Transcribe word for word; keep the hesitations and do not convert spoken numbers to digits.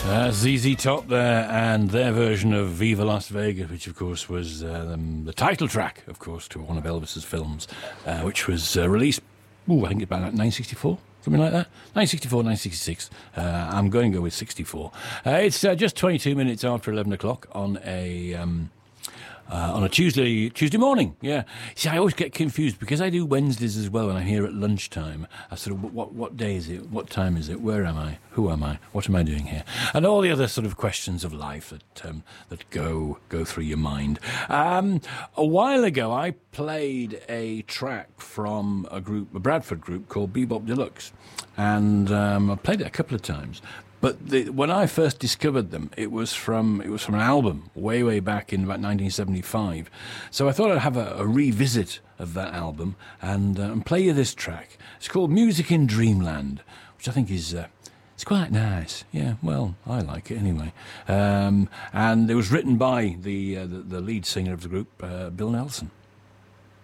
Uh, Z Z Top there, and their version of Viva Las Vegas, which of course was uh, um, the title track, of course, to one of Elvis's films, uh, which was uh, released, ooh, I think about nineteen sixty-four, something like that. nineteen sixty-four, nineteen sixty-six. Uh, I'm going to go with sixty-four. Uh, it's uh, just twenty-two minutes after eleven o'clock on a... Um, Uh, on a Tuesday Tuesday morning, yeah. See, I always get confused because I do Wednesdays as well, and I'm here at lunchtime. I sort of, what what day is it? What time is it? Where am I? Who am I? What am I doing here? And all the other sort of questions of life that um, that go go through your mind. Um, a while ago, I played a track from a group, a Bradford group called Bebop Deluxe, and um, I played it a couple of times. But the, when I first discovered them, it was from it was from an album way, way back in about nineteen seventy-five. So I thought I'd have a, a revisit of that album and, uh, and play you this track. It's called Music in Dreamland, which I think is uh, it's quite nice. Yeah, well, I like it anyway. Um, and it was written by the, uh, the the lead singer of the group, uh, Bill Nelson.